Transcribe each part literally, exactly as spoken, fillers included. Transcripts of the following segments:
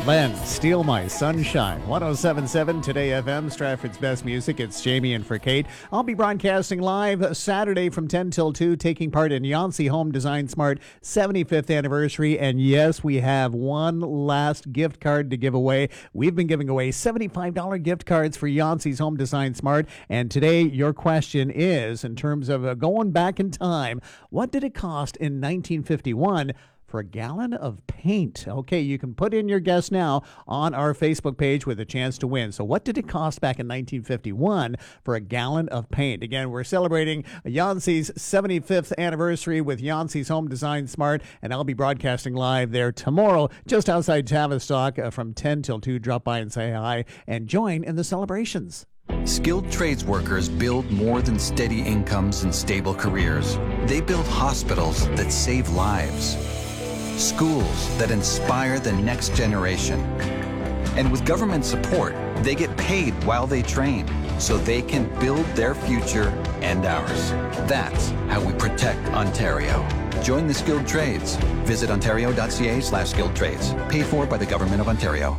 Len, Steal My Sunshine. one oh seven point seven Today F M, Stratford's best music. It's Jamie in for Kate. I'll be broadcasting live Saturday from ten till two, taking part in Yancey Home Design Smart seventy-fifth anniversary. And yes, we have one last gift card to give away. We've been giving away seventy-five dollars gift cards for Yancey's Home Design Smart. And today, your question is, in terms of uh, going back in time, what did it cost in nineteen fifty-one for a gallon of paint? Okay, you can put in your guess now on our Facebook page with a chance to win. So what did it cost back in nineteen fifty-one for a gallon of paint? Again, we're celebrating Yancey's seventy-fifth anniversary with Yancey's Home Design Smart, and I'll be broadcasting live there tomorrow just outside Tavistock uh, from ten till two. Drop by and say hi and join in the celebrations. Skilled trades workers build more than steady incomes and stable careers. They build hospitals that save lives, schools that inspire the next generation. And with government support, they get paid while they train, so they can build their future and ours. That's how we protect Ontario. Join the skilled trades. Visit ontario.ca slash skilled trades. Paid for by the Government of Ontario.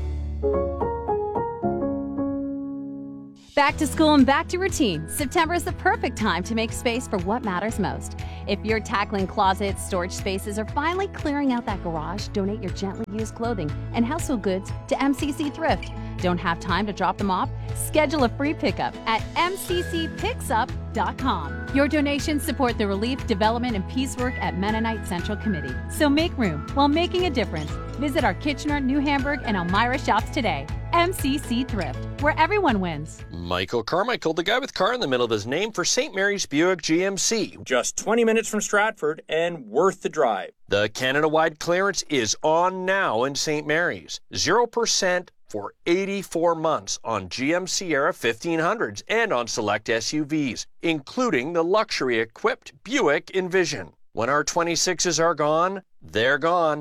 Back to school and back to routine. September is the perfect time to make space for what matters most. If you're tackling closets, storage spaces, or finally clearing out that garage, donate your gently used clothing and household goods to M C C Thrift. Don't have time to drop them off? Schedule a free pickup at m c c picks up dot com. Your donations support the Relief, Development, and Peace work at Mennonite Central Committee. So make room while making a difference. Visit our Kitchener, New Hamburg, and Elmira shops today. M C C Thrift, where everyone wins. Michael Carmichael, the guy with car in the middle of his name for Saint Mary's Buick G M C. Just twenty minutes from Stratford and worth the drive. The Canada-wide clearance is on now in Saint Mary's. zero percent for eighty-four months on G M Sierra fifteen hundreds and on select S U Vs, including the luxury-equipped Buick Envision. When our twenty-sixes are gone, they're gone.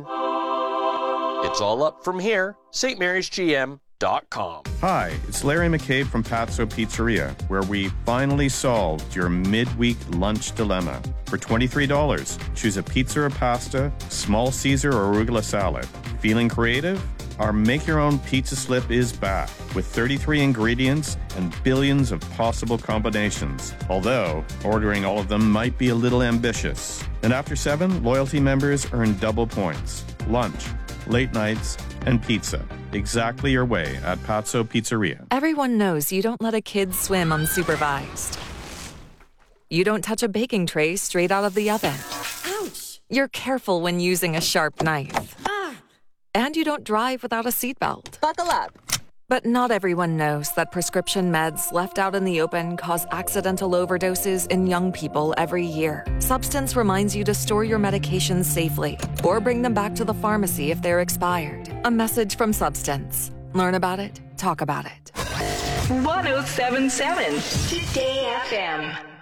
It's all up from here. St Mary's G M dot com. Hi, it's Larry McCabe from Pazzo Pizzeria, where we finally solved your midweek lunch dilemma. For twenty-three dollars, choose a pizza or pasta, small Caesar or arugula salad. Feeling creative? Our make-your-own pizza slip is back with thirty-three ingredients and billions of possible combinations. Although, ordering all of them might be a little ambitious. And after seven, loyalty members earn double points. Lunch, late nights, and pizza. Exactly your way at Pazzo Pizzeria. Everyone knows you don't let a kid swim unsupervised. You don't touch a baking tray straight out of the oven. Ouch! You're careful when using a sharp knife. Ah! And you don't drive without a seatbelt. Buckle up. But not everyone knows that prescription meds left out in the open cause accidental overdoses in young people every year. Substance reminds you to store your medications safely or bring them back to the pharmacy if they're expired. A message from Substance. Learn about it, talk about it. one oh seven point seven Today F M.